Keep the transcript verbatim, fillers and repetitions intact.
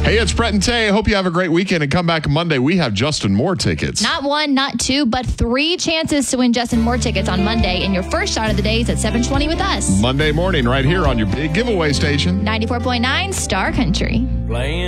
Hey, it's Brett and Tay. I hope you have a great weekend and come back Monday. We have Justin Moore tickets. Not one, not two, but three chances to win Justin Moore tickets on Monday. And your first shot of the day is at seven twenty with us. Monday morning right here on your big giveaway station. ninety-four point nine Star Country. Playing.